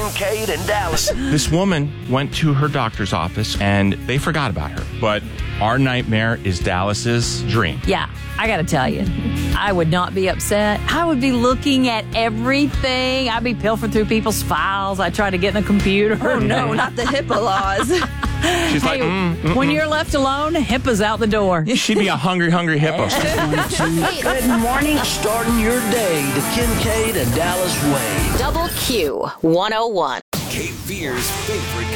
Kincaid and Dallas. This woman went to her doctor's office and they forgot about her. But our nightmare is Dallas's dream. Yeah, I got to tell you, I would not be upset. I would be looking at everything. I'd be pilfering through people's files. I'd try to get in the computer. Oh, no, not the HIPAA laws. She's like, when you're left alone, HIPAA's out the door. She'd be a hungry hippo. Good morning. Starting your day the Kincaid and Dallas way. Double Q 101. Cape Fear's favorite